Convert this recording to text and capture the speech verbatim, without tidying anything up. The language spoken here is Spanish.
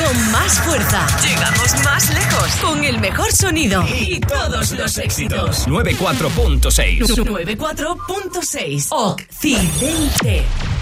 con más fuerza. Llegamos más lejos con el mejor sonido y todos los éxitos. noventa y cuatro punto seis. noventa y cuatro punto seis. Occidente.